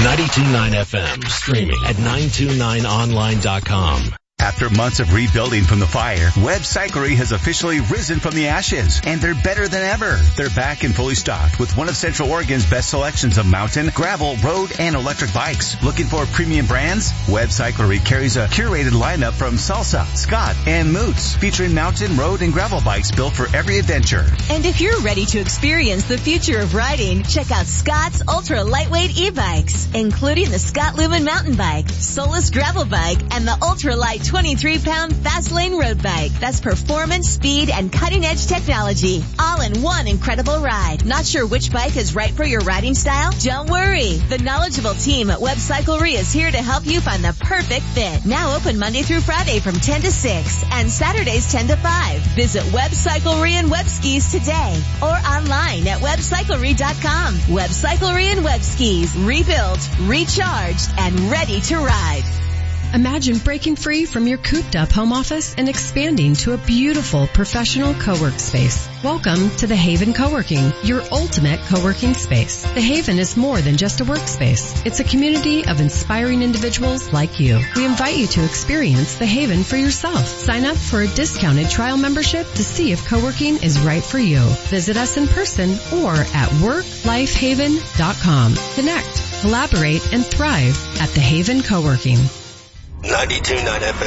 92.9 FM, streaming at 929online.com. After months of rebuilding from the fire, Webb Cyclery has officially risen from the ashes, and they're better than ever. They're back and fully stocked with one of Central Oregon's best selections of mountain, gravel, road, and electric bikes. Looking for premium brands? Webb Cyclery carries a curated lineup from Salsa, Scott, and Moots, featuring mountain, road, and gravel bikes built for every adventure. And if you're ready to experience the future of riding, check out Scott's ultra lightweight e-bikes, including the Scott Lumen mountain bike, Solus gravel bike, and the ultra light 23-pound fast lane road bike. That's performance, speed, and cutting-edge technology, all in one incredible ride. Not sure which bike is right for your riding style? Don't worry. The knowledgeable team at Webb Cyclery is here to help you find the perfect fit. Now open Monday through Friday from 10 to 6 and Saturdays 10 to 5. Visit Webb Cyclery and Webb Skis today or online at webbcyclery.com. Webb Cyclery and Webb Skis, rebuilt, recharged, and ready to ride. Imagine breaking free from your cooped-up home office and expanding to a beautiful professional co-work space. Welcome to The Haven Co-working, your ultimate co-working space. The Haven is more than just a workspace. It's a community of inspiring individuals like you. We invite you to experience The Haven for yourself. Sign up for a discounted trial membership to see if co-working is right for you. Visit us in person or at worklifehaven.com. Connect, collaborate, and thrive at The Haven Co-working. 92.9 FM.